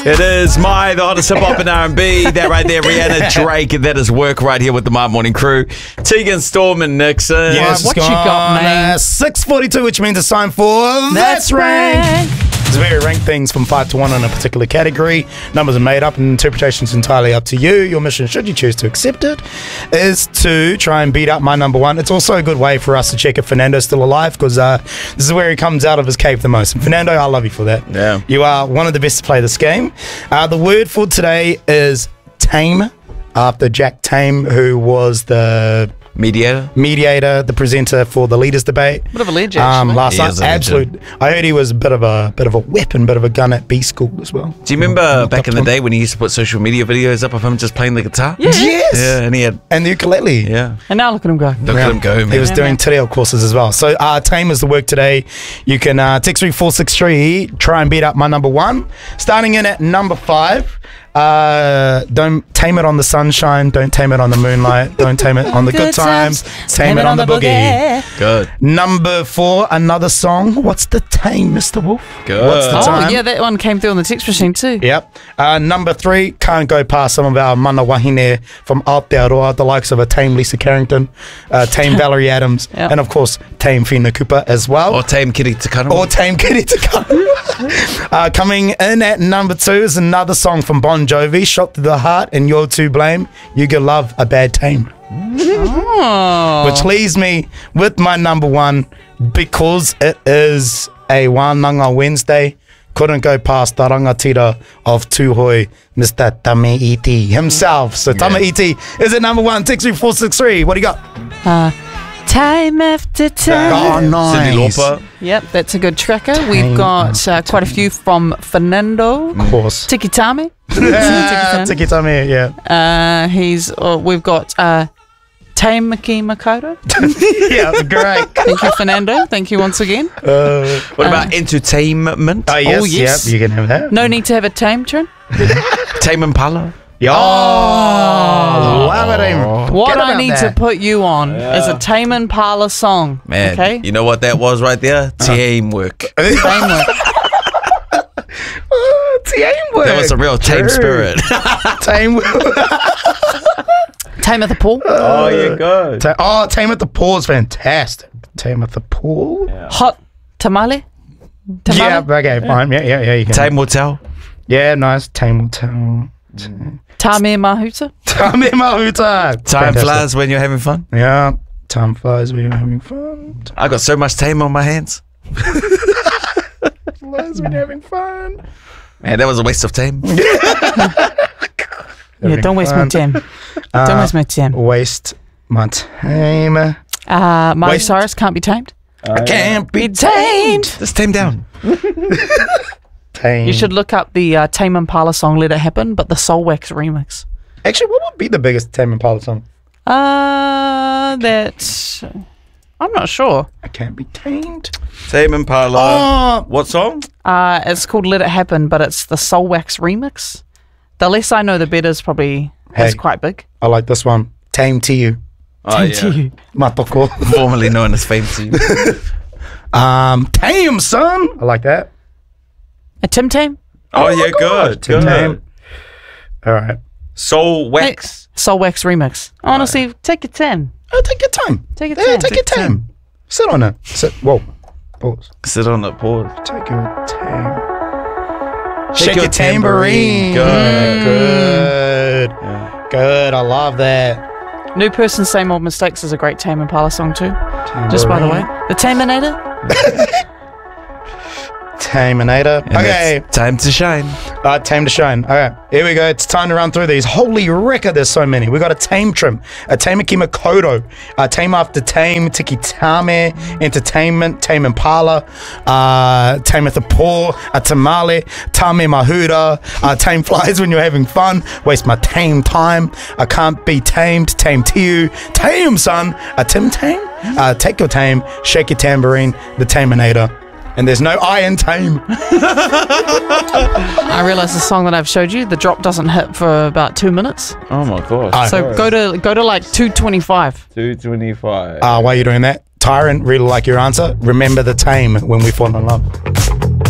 It is the hottest hip hop and R&B. That right there, Rihanna, Drake, and that is Work right here with the My Morning Crew. Tegan, Storm, and Nixon. Yes, what you got, man? 6:42, which means it's time for That's Rank. It's where we rank things from 5 to 1 in a particular category. Numbers are made up and interpretation's entirely up to you. Your mission, should you choose to accept it, is to try and beat up my number one. It's also a good way for us to check if Fernando's still alive, because this is where he comes out of his cave the most. And Fernando, I love you for that. Yeah. You are one of the best to play this game. The word for today is tame, after Jack Tame, who was the mediator, the presenter for the leaders debate. Bit of a legend, actually. Last He night. is a Absolute. I heard he was a bit of a weapon, bit of a gun at B school as well. Do you remember back in the day when he used to put social media videos up of him just playing the guitar? Yeah. Yes. Yeah, and he had, And the ukulele. yeah. And now look at him go. Look at him go, man. He was doing te reo courses as well. So tame is the work today. You can text 3463, try and beat up my number one. Starting in at number 5. Don't tame it on the sunshine. Don't tame it on the moonlight. Don't tame it on the good times. Tame it on the boogie. Good. Number 4, another song. What's the tame, Mr. Wolf? Good. What's the Oh, time? yeah, that one came through on the text machine too. Yep. Number 3, can't go past some of our mana wahine from Aotearoa, the likes of a tame Lisa Carrington, tame Valerie Adams, Yep. and of course, tame Fina Cooper as well. Or Tame Kitty Takano. Or tame Kitty Takano. Coming in at number 2 is another song from Bon Jovi, Shot to the Heart, and You're to Blame. You can love a bad tame. Oh. Which leaves me with my number 1, because it is a Wānanga Wednesday. Couldn't go past the rangatira of Tūhoi, Mr. Tame Iti himself. So Tame Iti is at number 1. Text 3463. What do you got? Time after time. Oh, nice. Cindy Lauper. Yep, that's a good tracker. We've got quite a few from Fernando. Of course. Tiki Tame. Tiki Tame, yeah. We've got Tame Maki Makoto. Yeah, great. Thank you, Fernando. Thank you once again. What about entertainment? Yes, yes. yep, you can have that. No need to have a tame tune. Tame Impala. Yeah. Oh, love it. Aim. What Forget I about need that. to put you on is a Tame Impala song. Man, Okay? you know what that was right there? Teamwork. Teamwork. Teamwork. That was a real tame spirit. Teamwork. Tame at the pool. Oh, you're good. Tame at the Pool is fantastic. Tame at the Pool? Hot tamale. Yeah, okay, fine. Yeah, you can. Tame Motel. Yeah, nice. Tame will tell. Tame Mahuta. Tame Mahuta. Time flies when you're having fun. Yeah, time flies when you're having fun. I got so much tame on my hands. Flies when you're having fun. Man, that was a waste of tame. Yeah, don't waste my time. Don't waste my time. Waste my time. Miley Waste. Cyrus, Can't Be Tamed. I can't be tamed. Just tame down. tamed. You should look up the Tame Impala song Let It Happen, but the Soul Wax remix. Actually, what would be the biggest Tame Impala song? That's... I'm not sure. I can't be tamed. Tame Impala. Oh, What song? It's called Let It Happen, but it's the Soul Wax remix. The less I know, the better is probably... Hey. It's quite big. I like this one. Tame to you. Oh, Tame to you. Matoko. Formerly known as Fame to you. Tame, son. I like that. A Tim Tam? Oh, yeah, good. Tim Tame. All right. Soul Wax. Soul Wax remix. Honestly, take your time. Oh, take your time. Take your Yeah, time. take your time. Sit on it. Sit. Whoa. Pause. Sit on the pause. Take your time. Shake your tambourine. Good. Good. I love that. New Person, Same Old Mistakes is a great Tame Impala song too. Just by the way. The Taminator? Taminator. And Okay. it's time to shine. Tame to shine. Okay, here we go. It's time to run through these. Holy record, there's so many. We got a Tame Trim, a Tame Makoto, a Tame After Tame, Tiki Tame, Entertainment, Tame Impala, Tame at the Poor, a Tamale, Tame Mahuta, Tame Flies When You're Having Fun, Waste My Tame Time, I Can't Be Tamed, Tame to You, Tame Son, a Tim Tame, Take Your Tame, Shake Your Tambourine, the Taminator. And there's no I in Tame. I realise the song that I've showed you, the drop doesn't hit for about 2 minutes. Oh, my gosh. So go to like 2:25. 2:25. While you're doing that, Tyrant, really like your answer. Remember the Tame when we fall in love.